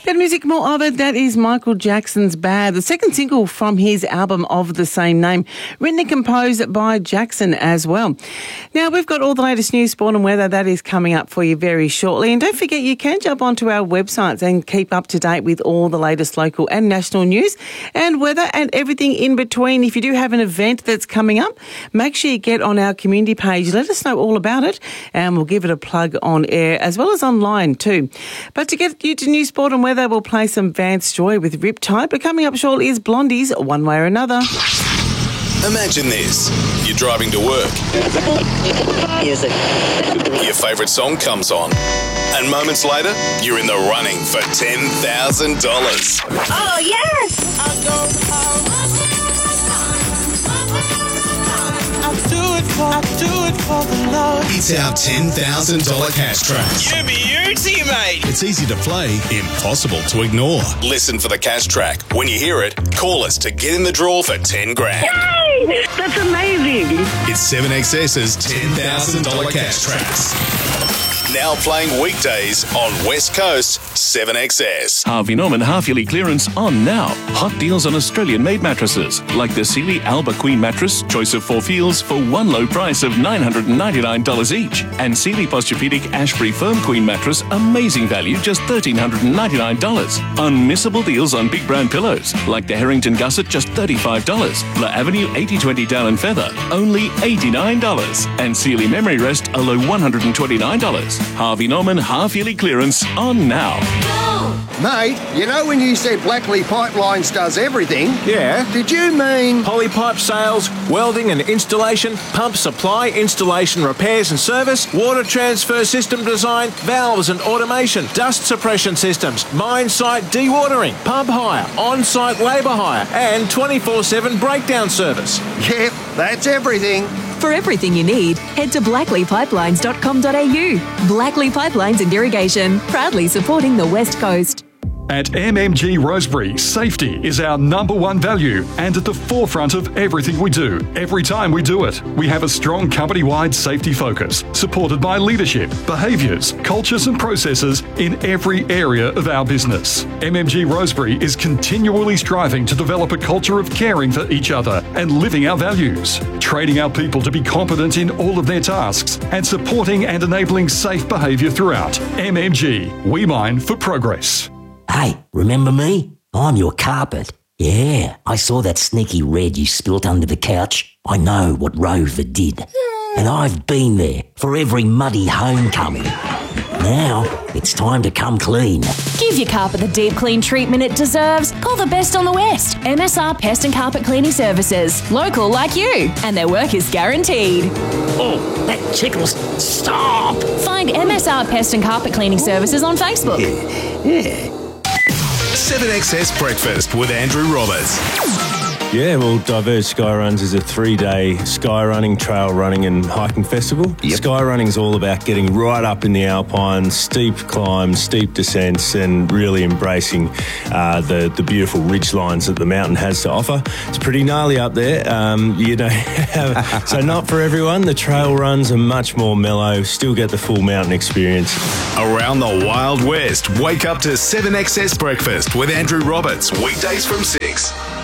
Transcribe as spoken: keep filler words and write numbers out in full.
That music, more of it. That is Michael Jackson's Bad, the second single from his album of the same name, written and composed by Jackson as well. Now, we've got all the latest news, sport and weather. That is coming up for you very shortly. And don't forget, you can jump onto our websites and keep up to date with all the latest local and national news and weather and everything in between. If you do have an event that's coming up, make sure you get on our community page. Let us know all about it and we'll give it a plug on air as well as online too. But to get you to new sport and weather, we'll play some Vance Joy with Riptide. But coming up shortly is Blondies, One Way or Another. Imagine this. You're driving to work. Music. Your favourite song comes on. And moments later, you're in the running for ten thousand dollars. Oh, yes! I'll do it for, I'll do it for the Lord. It's our ten thousand dollars cash track. You beauty, mate. It's easy to play, impossible to ignore. Listen for the cash track. When you hear it, call us to get in the draw for ten grand. Yay! That's amazing. It's seven X S's ten thousand dollars cash tracks. Now playing weekdays on West Coast seven X S. Harvey Norman half-yearly clearance on now. Hot deals on Australian-made mattresses, like the Sealy Alba Queen mattress, choice of four feels for one low price of nine hundred ninety-nine dollars each. And Sealy Posturepedic Ashbury Firm Queen mattress, amazing value, just one thousand three hundred ninety-nine dollars. Unmissable deals on big brand pillows, like the Harrington Gusset, just thirty-five dollars. La Avenue eighty twenty Down and Feather, only eighty-nine dollars. And Sealy Memory Rest, a low one hundred twenty-nine dollars. Harvey Norman half-yearly clearance on now. Mate, you know when you said Blackley Pipelines does everything? Yeah. Did you mean... Polypipe sales, welding and installation, pump supply, installation, repairs and service, water transfer system design, valves and automation, dust suppression systems, mine site dewatering, pump hire, on-site labour hire and twenty-four seven breakdown service? Yep, that's everything. For everything you need, head to blackley pipelines dot com dot a u. Blackley Pipelines and Irrigation, proudly supporting the West Coast. At M M G Rosebery, safety is our number one value and at the forefront of everything we do, every time we do it. We have a strong company-wide safety focus, supported by leadership, behaviours, cultures and processes in every area of our business. M M G Rosebery is continually striving to develop a culture of caring for each other and living our values, training our people to be competent in all of their tasks and supporting and enabling safe behaviour throughout. M M G, we mine for progress. Hey, remember me? I'm your carpet. Yeah, I saw that sneaky red you spilt under the couch. I know what Rover did. And I've been there for every muddy homecoming. Now, it's time to come clean. Give your carpet the deep clean treatment it deserves. Call the best on the West. M S R Pest and Carpet Cleaning Services. Local like you. And their work is guaranteed. Oh, that tickles. Stop! Find M S R Pest and Carpet Cleaning Services on Facebook. Yeah. seven X S Breakfast with Andrew Roberts. Yeah, well, Diverge Sky Runs is a three-day sky running, trail running and hiking festival. Yep. Sky running is all about getting right up in the Alpines, steep climbs, steep descents and really embracing uh, the, the beautiful ridge lines that the mountain has to offer. It's pretty gnarly up there. Um, you know, so not for everyone. The trail runs are much more mellow, still get the full mountain experience. Around the Wild West, wake up to seven X S Breakfast with Andrew Roberts, weekdays from six.